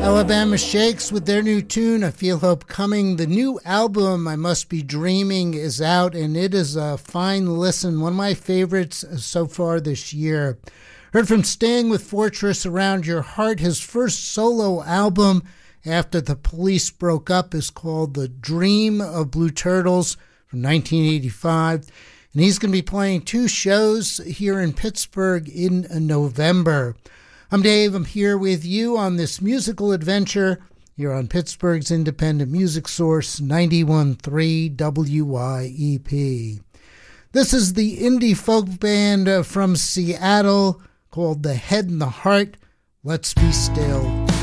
Alabama Shakes with their new tune, I Feel Hope Coming. The new album, I Must Be Dreaming, is out, and it is a fine listen. One of my favorites so far this year. Heard from Staying with Fortress, Around Your Heart. His first solo album after the Police broke up is called The Dream of Blue Turtles from 1985. And he's going to be playing 2 shows here in Pittsburgh in November. I'm Dave. I'm here with you on this musical adventure here on Pittsburgh's independent music source, 91.3 WYEP. This is the indie folk band from Seattle called The Head and the Heart. Let's Be Still.